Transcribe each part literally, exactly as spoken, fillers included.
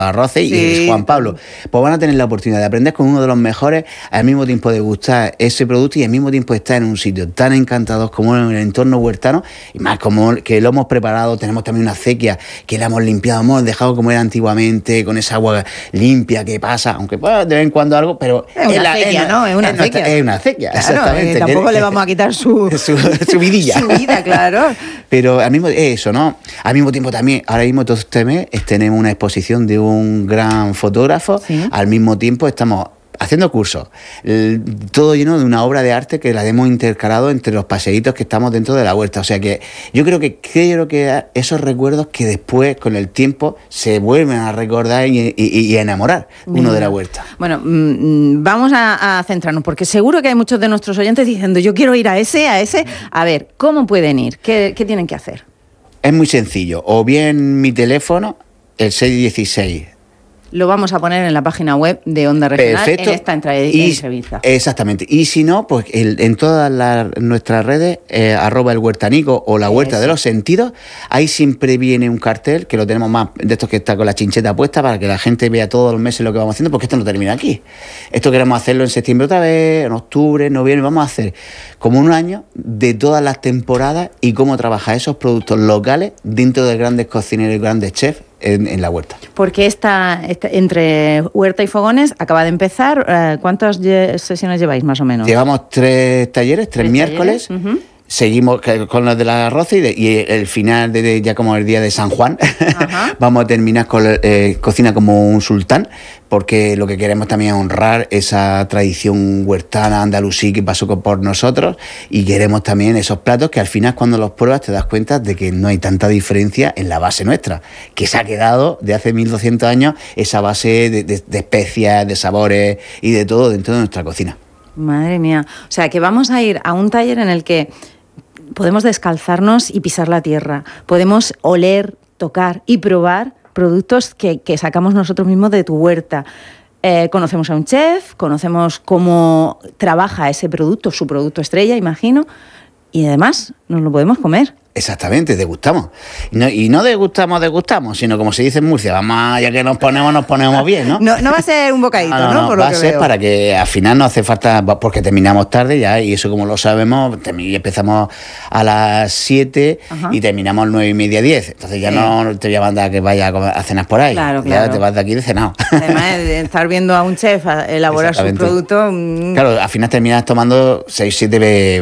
arroces sí. y Juan Pablo, pues van a tener la oportunidad de aprender con uno de los mejores, al mismo tiempo de gustar ese producto y al mismo tiempo estar en un sitio tan encantador como en el entorno huertano, y más como que lo hemos preparado. Tenemos también una acequia que la hemos limpiado, hemos dejado como era antiguamente, con esa agua limpia que pasa, aunque pues, de vez en cuando algo, pero es una la, acequia, es, ¿no? Es una es acequia. Nuestra, es una acequia, claro, exactamente. Eh, tampoco que, le vamos a quitar su, su, su vidilla. Su vida, claro. Pero al mismo eso, ¿no? Al mismo tiempo también, ahora mismo todo este mes tenemos una exposición de un gran fotógrafo, ¿sí? Al mismo tiempo estamos haciendo cursos, el, todo lleno de una obra de arte que la hemos intercalado entre los paseitos que estamos dentro de la huerta. O sea que yo creo que creo que esos recuerdos que después, con el tiempo, se vuelven a recordar y, y, y a enamorar uno mm. de la huerta. Bueno, mmm, vamos a, a centrarnos, porque seguro que hay muchos de nuestros oyentes diciendo, yo quiero ir a ese, a ese. A ver, ¿cómo pueden ir? ¿Qué, qué tienen que hacer? Es muy sencillo. O bien mi teléfono, el seis dieciséis. Lo vamos a poner en la página web de Onda Regional. Perfecto. En esta entrevista. Exactamente. Y si no, pues el, en todas las, nuestras redes, eh, arroba el huertanico o la huerta Eso. de los sentidos, ahí siempre viene un cartel, que lo tenemos más de estos que está con la chincheta puesta, para que la gente vea todos los meses lo que vamos haciendo, porque esto no termina aquí. Esto queremos hacerlo en septiembre otra vez, en octubre, en noviembre. Vamos a hacer como un año de todas las temporadas y cómo trabajar esos productos locales dentro de grandes cocineros y grandes chefs En, en la huerta. Porque esta, esta entre huerta y fogones acaba de empezar. Eh, ¿Cuántas ye- sesiones lleváis más o menos? Llevamos tres talleres, tres, tres miércoles. Talleres? Uh-huh. Seguimos con los de la arroz y, de, y el final, de, de ya como el día de San Juan, uh-huh. vamos a terminar con eh, cocina como un sultán, porque lo que queremos también es honrar esa tradición huertana andalusí que pasó por nosotros, y queremos también esos platos que al final cuando los pruebas te das cuenta de que no hay tanta diferencia en la base nuestra, que se ha quedado de hace mil doscientos años esa base de, de, de especias, de sabores y de todo dentro de nuestra cocina. Madre mía, o sea que vamos a ir a un taller en el que podemos descalzarnos y pisar la tierra, podemos oler, tocar y probar productos que, que sacamos nosotros mismos de tu huerta. Eh, conocemos a un chef, conocemos cómo trabaja ese producto, su producto estrella, imagino, y además nos lo podemos comer. Exactamente, degustamos. Y no, y no degustamos, degustamos, sino como se dice en Murcia, vamos a, ya que nos ponemos, nos ponemos bien, ¿no? No, no va a ser un bocadito, ¿no? no, no Por va lo que a ser veo. Para que al final no hace falta, porque terminamos tarde ya, y eso como lo sabemos, empezamos a las siete y terminamos a las nueve y media, diez. Entonces ya sí. no te voy a mandar que vaya a cenar por ahí. Claro, ya claro. te vas de aquí de cenado. Además de estar viendo a un chef elaborar sus productos. Mmm. Claro, al final terminas tomando seis, siete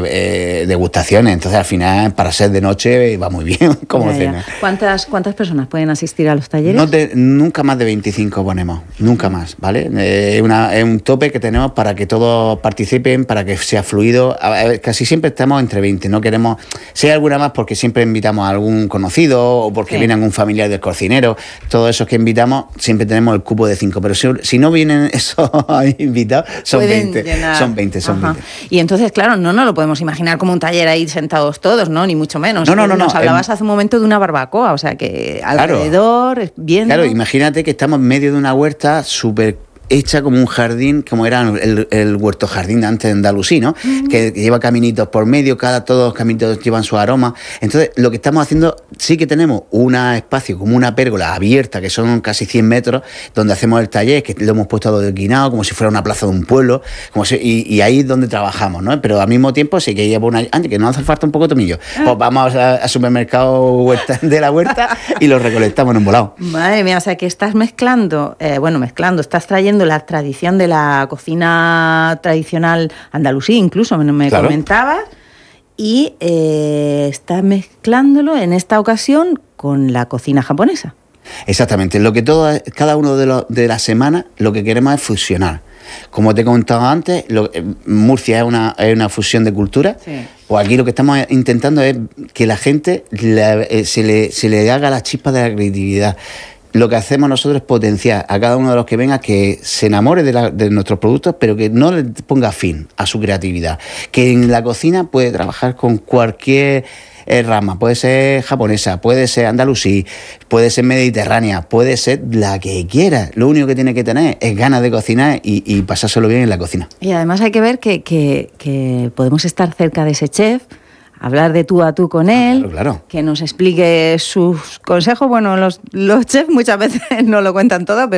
eh, degustaciones. Entonces al final, para ser de noche, va muy bien. Como ya, ya. ¿Cuántas, ¿Cuántas personas pueden asistir a los talleres? No te, nunca más de veinticinco ponemos, nunca más, ¿vale? Eh, es, una, es un tope que tenemos para que todos participen, para que sea fluido. A ver, casi siempre estamos entre veinte, no queremos, si hay alguna más porque siempre invitamos a algún conocido o porque sí. viene algún familiar del cocinero, todos esos que invitamos siempre tenemos el cupo de cinco, pero si, si no vienen esos invitados, son veinte, llenar. son veinte, son Ajá. veinte. Y entonces, claro, no nos lo podemos imaginar como un taller ahí sentados todos, ¿no? Ni mucho menos. No, no, no. Nos no, hablabas en... hace un momento de una barbacoa, o sea que alrededor, claro, viendo... Claro, imagínate que estamos en medio de una huerta súper hecha como un jardín, como era el, el huerto jardín de antes de Andalusí, ¿no? Mm. Que, que lleva caminitos por medio, cada todos los caminitos llevan su aroma. Entonces, lo que estamos haciendo, sí que tenemos un espacio como una pérgola abierta, que son casi cien metros, donde hacemos el taller, que lo hemos puesto adoquinado, como si fuera una plaza de un pueblo, como si, y, y ahí es donde trabajamos, ¿no? Pero al mismo tiempo sí que lleva una... Antes, que no hace falta un poco de tomillo. Ah. Pues vamos al supermercado huerta, de la huerta y lo recolectamos en un volado. Madre mía, o sea que estás mezclando, eh, bueno, mezclando, estás trayendo la tradición de la cocina tradicional andalusí, incluso me, me claro. comentabas, y eh, estás mezclándolo en esta ocasión con la cocina japonesa. Exactamente, lo que todo, cada uno de, los, de las semanas lo que queremos es fusionar. Como te he comentado antes, lo, Murcia es una, es una fusión de cultura. Sí. Pues aquí lo que estamos intentando es que la gente la, eh, se, le, se le haga la chispa de la creatividad. Lo que hacemos nosotros es potenciar a cada uno de los que venga que se enamore de, la, de nuestros productos, pero que no le ponga fin a su creatividad. Que en la cocina puede trabajar con cualquier eh, rama, puede ser japonesa, puede ser andalusí, puede ser mediterránea, puede ser la que quiera. Lo único que tiene que tener es ganas de cocinar y, y pasárselo bien en la cocina. Y además hay que ver que, que, que podemos estar cerca de ese chef, hablar de tú a tú con él, claro, claro. que nos explique sus consejos. Bueno, los, los chefs muchas veces no lo cuentan todo, pero